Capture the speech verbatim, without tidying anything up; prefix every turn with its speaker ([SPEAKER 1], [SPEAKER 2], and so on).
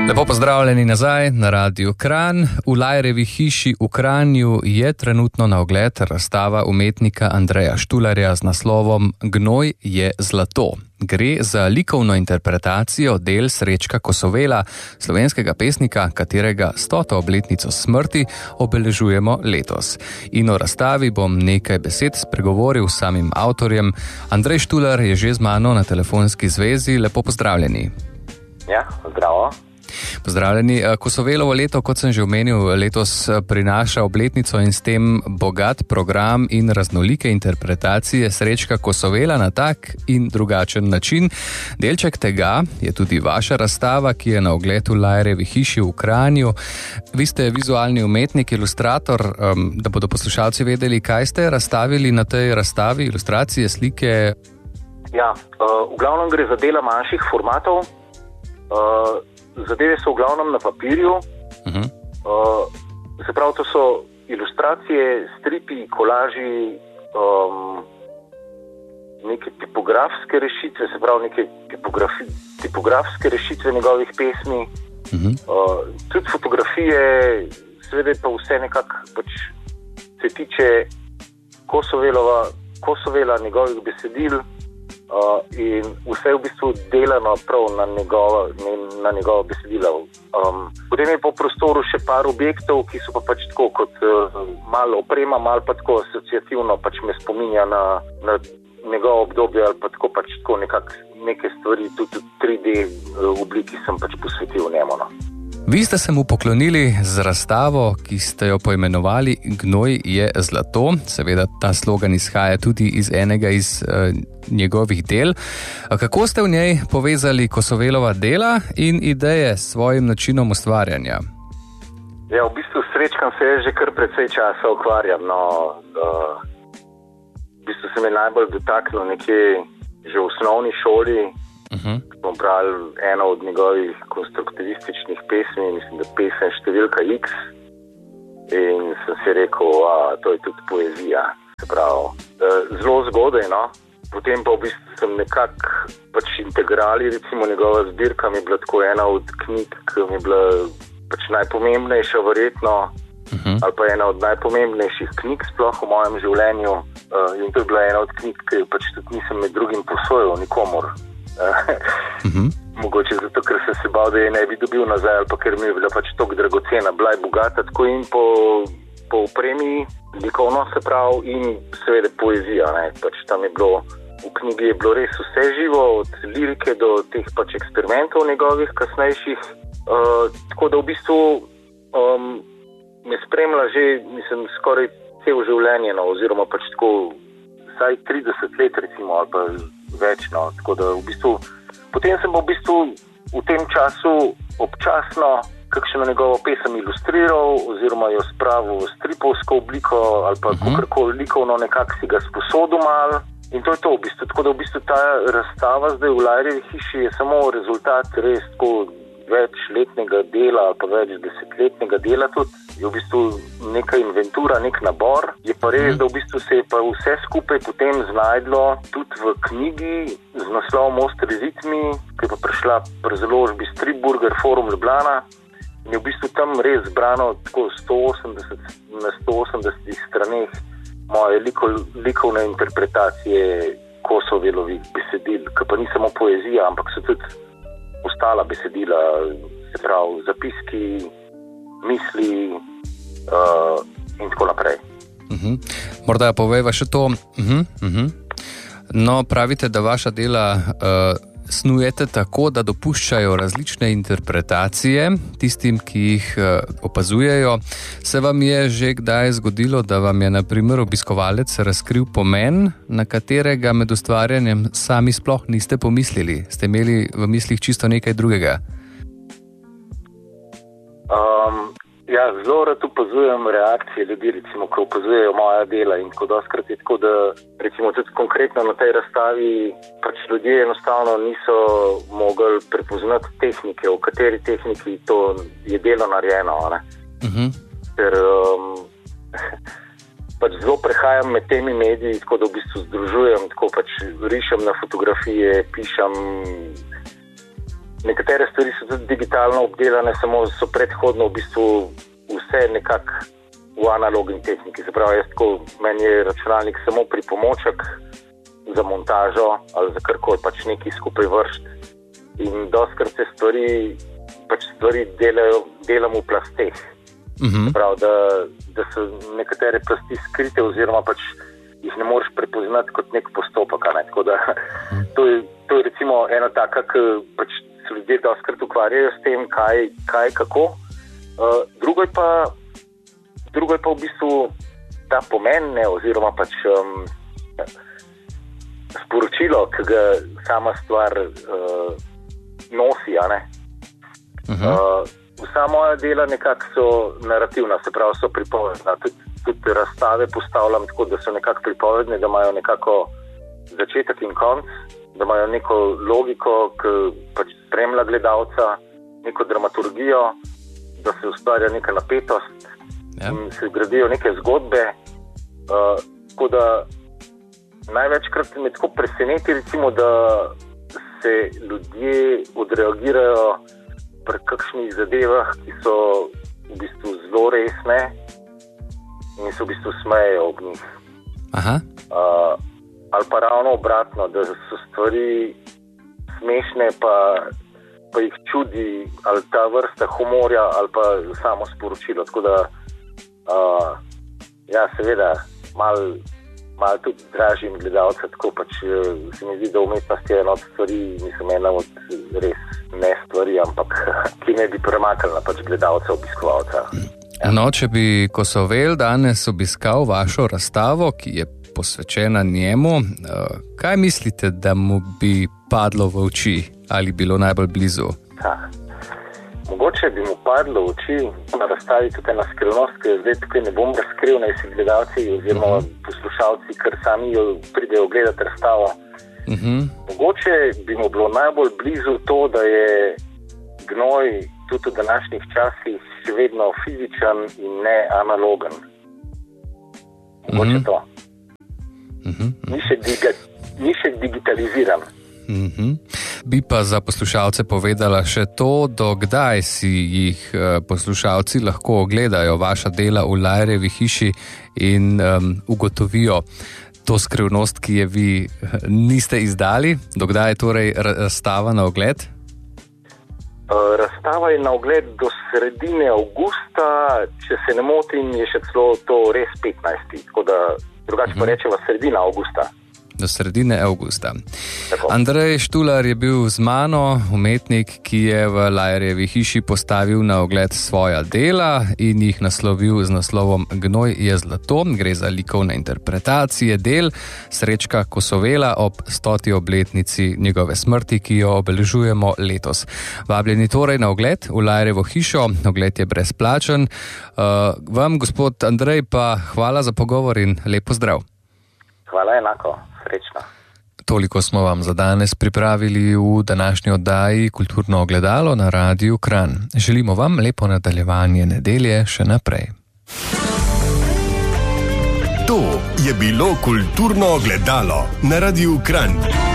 [SPEAKER 1] Lepo pozdravljeni nazaj na Radiu Kranj. V Lajrevi hiši v Kranju je trenutno na ogled razstava umetnika Andreja Štularja z naslovom Gnoj je zlato. Gre za likovno interpretacijo del Srečka Kosovela, slovenskega pesnika, katerega stoto obletnico smrti obeležujemo letos. In o razstavi bom nekaj besed spregovoril s samim avtorjem. Andrej Štular je že z mano na telefonski zvezi. Lepo pozdravljeni.
[SPEAKER 2] Ja, zdravo.
[SPEAKER 1] Pozdravljeni. Kosovelovo leto, kot sem že omenil, letos prinaša obletnico in s tem bogat program in raznolike interpretacije Srečka Kosovela na tak in drugačen način. Delček tega je tudi vaša razstava, ki je na ogled v Lajrevi hiši v Kranju. Vi ste vizualni umetnik, ilustrator, da bodo poslušalci vedeli, kaj ste razstavili na tej razstavi, ilustracije, slike.
[SPEAKER 2] Ja, v glavnem gre za dela manjših formatov. Zadeve so v glavnem na papirju, uh-huh. uh, se pravi, to so ilustracije, stripi, kolaži, um, neke tipografske rešitve, se pravi, neke tipografske rešitve njegovih pesmi, uh-huh. uh, tudi fotografije, seveda pa vse nekako pač se tiče Kosovelova, Kosovela, njegovih besedil. Uh, in vse je v bistvu delano prav na njegovo, na njegovo besedilo. Um, potem je po prostoru še par objektov, ki so pa pač tako kot uh, malo oprema, malo pa tako asociativno pač me spominja na, na njegovo obdobje ali pa tako pač tako nekak, neke stvari, tudi tri D obliki sem pač posvetil njemu. No.
[SPEAKER 1] Vi ste se mu poklonili z razstavo, ki ste jo poimenovali Gnoj je zlato. Seveda ta slogan izhaja tudi iz enega iz uh, njegovih del. Kako ste v njej povezali Kosovelova dela in ideje s svojim načinom ustvarjanja?
[SPEAKER 2] Ja, v bistvu Srečkam se je že kar precej časa ukvarjam. No, uh, v bistvu se me najbolj dotaknil nekje že v osnovni šoli. Uh-huh. Smo brali eno od njegovih konstruktivističnih pesmi, mislim, da pesem številka X, in sem si rekel, a, to je tudi poezija. Se pravi, zelo zgodaj, no. Potem pa v bistvu sem nekako pač integrali, recimo njegova zbirka mi je bila tako ena od knjig, ki mi je bila pač najpomembnejša verjetno, uh-huh. ali pa ena od najpomembnejših knjig sploh v mojem življenju. In to je bila ena od knjig, ki pač tudi nisem med drugim posojal nikomor. Uh-huh. Mogoče zato, ker sem se bal, da je ne bi dobil nazaj, ali pa ker mi je bila pač toliko dragocena, bila je bogata tako in po, po opremi, likovno se pravi, in seveda poezija. Ne. Pač tam je bilo, v knjigi je bilo res vse živo, od lirike do teh pač eksperimentov njegovih kasnejših, uh, tako da v bistvu um, me spremlja že, mislim, skoraj cel življenje, no, oziroma pač tako vsaj trideset let recimo, ali pa več, no, tako da v bistvu, potem sem v bistvu v tem času občasno kakšno njegovo pesem ilustriral, oziroma jo spravil v stripovsko obliko, ali pa uh-huh. kakorkoli likovno nekako si ga sposodil mal, in to je to v bistvu, tako da v bistvu ta razstava zdaj v Lajrevi hiši je samo rezultat res tako večletnega dela, ali pa več desetletnega dela tudi, je v bistvu neka inventura, nek nabor. Je pa res, da v bistvu se je pa vse skupaj potem znajdlo tudi v knjigi z naslovom Ostri ritmi, ki je pa prišla pri založbi Stripburger Forum Ljubljana, in je v bistvu tam res zbrano tako sto osemdeset, na sto osemdesetih straneh moje liko, likovne interpretacije Kosovelovih besedil, ki pa ni samo poezija, ampak so tudi ostala besedila, se pravi zapiski, misli uh, in tako naprej.
[SPEAKER 1] Uh-huh. Morda povejva še to. Uh-huh. Uh-huh. No, pravite, da vaša dela uh, snujete tako, da dopuščajo različne interpretacije tistim, ki jih uh, opazujejo. Se vam je že kdaj zgodilo, da vam je na primer obiskovalec razkril pomen, na katerega med ustvarjanjem sami sploh niste pomislili? Ste imeli v mislih čisto nekaj drugega?
[SPEAKER 2] Um, ja, zelo rad opazujem reakcije ljudi, recimo, ko opazujejo moja dela, in tako dostakrat je tako, da recimo tudi konkretno na tej razstavi pač ljudje enostavno niso mogli prepoznati tehnike, v kateri tehniki to je delo narejeno, ne? Uh-huh. Ker um, pač zelo prehajam med temi mediji, tako da v bistvu združujem, tako pač rišem na fotografije, pišem nekatere stvari so tudi digitalno obdelane, samo so predhodno v bistvu vse nekako v analogni tehniki. Se pravi, jaz tako, meni je računalnik samo pripomoček za montažo ali za karkoli pač nekaj skupaj vršt. In dostkrat se stvari, pač stvari delajo, delam v plasteh.
[SPEAKER 1] Mhm.
[SPEAKER 2] Se pravi, da, da so nekatere plasti skrite oziroma pač jih ne moreš prepoznati kot nek postopek. Ne? Tako da to je, to je recimo ena taka, ki pač se ljudje dostkrat ukvarjajo s tem, kaj, kaj kako. Uh, drugo je pa drugo je pa v bistvu ta pomen, ne, oziroma pač um, sporočilo, ki ga sama stvar uh, nosi, a ne.
[SPEAKER 1] Uh-huh.
[SPEAKER 2] Uh, vsa moja dela nekako so narativna, se pravi, so pripovedna. Tudi, tudi razstave postavljam tako, da so nekako pripovedne, da imajo nekako začetek in konc, da imajo neko logiko, ki pač spremlja gledalca, neko dramaturgijo, da se ustvarja neka napetost,
[SPEAKER 1] ja.
[SPEAKER 2] In se gradijo neke zgodbe. Uh, tako da največkrat me tako preseneti, recimo, da se ljudje odreagirajo pri kakšnih zadevah, ki so v bistvu zelo resne in se v bistvu smejejo ob njih.
[SPEAKER 1] Aha.
[SPEAKER 2] Uh, ali pa ravno obratno, da so stvari smešne, pa, pa jih čudi ali ta vrsta humorja ali pa samo sporočilo. Tako da uh, ja, seveda malo mal tudi dražim gledalca, tako pač se mi zdi, da umetnost je ena od stvari, mislim, ena od res ne stvari, ampak ki ne bi premaknila pač gledalca, obiskovalca.
[SPEAKER 1] No, če bi Kosovel danes obiskal vašo razstavo, ki je posvečena njemu, kaj mislite, da mu bi padlo v oči ali bilo najbolj blizu?
[SPEAKER 2] Ha. Mogoče bi mu padlo v oči na razstavi tudi ena skrivnost, ki jo zdaj tukaj ne bom razkril, naj si gledalci oziroma uh-huh. poslušalci, ker sami jo pridejo gledati razstavo.
[SPEAKER 1] Uh-huh.
[SPEAKER 2] Mogoče bi mu bilo najbolj blizu to, da je gnoj tudi v današnjih časih še vedno fizičen in ne analogen. Mogoče uh-huh. to.
[SPEAKER 1] Uh-huh.
[SPEAKER 2] Ni še, diga, ni še digitaliziran.
[SPEAKER 1] Uh-huh. Bi pa za poslušalce povedala še to, do kdaj si jih poslušalci lahko ogledajo vaša dela v Lajrevi hiši in um, ugotovijo to skrivnost, ki je vi niste izdali. Do kdaj je torej razstava na ogled?
[SPEAKER 2] Uh, razstava je na ogled do sredine avgusta, če se ne motim, je še celo to res petnajsti. Tako da drugače uh-huh. pa rečeva sredina avgusta.
[SPEAKER 1] Do sredine avgusta.
[SPEAKER 2] Tako.
[SPEAKER 1] Andrej Štular je bil z mano, umetnik, ki je v Lajrevi hiši postavil na ogled svoja dela in jih naslovil z naslovom Gnoj je zlato. Gre za likovne interpretacije del Srečka Kosovela ob stoti obletnici njegove smrti, ki jo obeležujemo letos. Vabljeni torej na ogled v Lajrevo hišo, ogled je brezplačen. Uh, vam, gospod Andrej, pa hvala za pogovor in lep pozdrav.
[SPEAKER 2] Hvala enako. Srečno.
[SPEAKER 1] Toliko smo vam za danes pripravili v današnji oddaji Kulturno ogledalo na Radiu Kranj. Želimo vam lepo nadaljevanje nedelje še naprej.
[SPEAKER 3] To je bilo Kulturno ogledalo na Radiu Kranj.